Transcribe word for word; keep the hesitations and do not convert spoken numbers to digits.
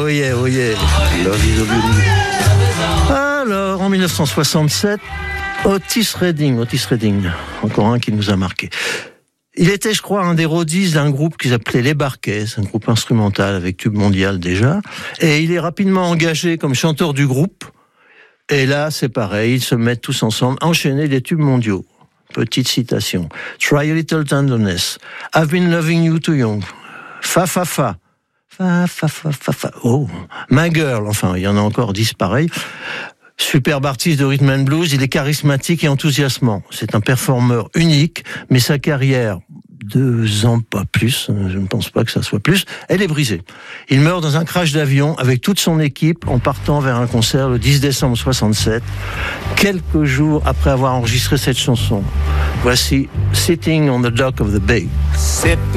yeah, oh yeah. Love is a beauty. Alors, en dix-neuf cent soixante-sept, Otis Redding, Otis Redding, encore un qui nous a marqué. Il était, je crois, un des roadies d'un groupe qu'ils appelaient Les Barquets, un groupe instrumental avec tube mondial déjà. Et il est rapidement engagé comme chanteur du groupe. Et là, c'est pareil, ils se mettent tous ensemble, enchaîner des tubes mondiaux. Petite citation. Try a little tenderness. I've been loving you too young. Fa fa fa. Fa fa fa fa fa. Oh, My Girl. Enfin, il y en a encore dix pareils. Superbe artiste de rhythm and blues, il est charismatique et enthousiasmant. C'est un performeur unique, mais sa carrière, deux ans pas plus, je ne pense pas que ça soit plus, elle est brisée. Il meurt dans un crash d'avion avec toute son équipe en partant vers un concert le dix décembre soixante-sept, quelques jours après avoir enregistré cette chanson. Voici Sitting on the Dock of the Bay. Sitting